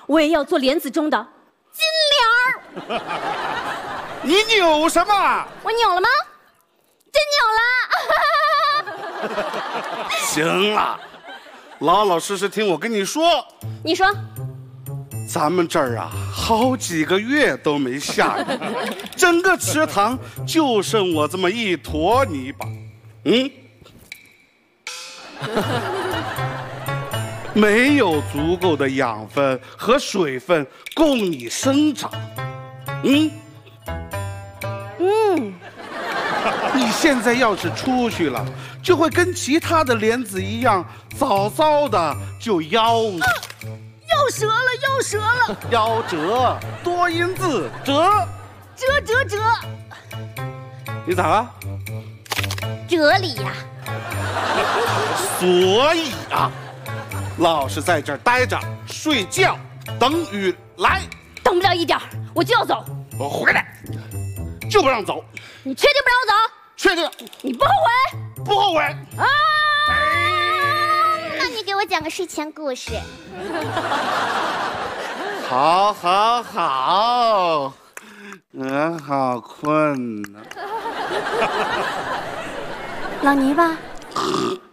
我也要做莲子中的金莲儿。 你扭什么？ 我扭了吗？真扭了。 行了，老老实实听我跟你说。 你说。 咱们这儿啊，好几个月都没下雨，整个池塘就剩我这么一坨泥巴，没有足够的养分和水分供你生长，你现在要是出去了，就会跟其他的莲子一样，早早的就夭了。 又折了，又折了。 夭折，多音字折。 折。 你咋了？ 哲理呀。 所以啊，老是在这儿待着睡觉，等雨来。 等不了一点儿，我就要走。 我回来，就不让走。 你确定不让我走？ 确定。 你不后悔？ 不后悔。 啊！ 那你给我讲个睡前故事。 好，好困呢。 老泥巴。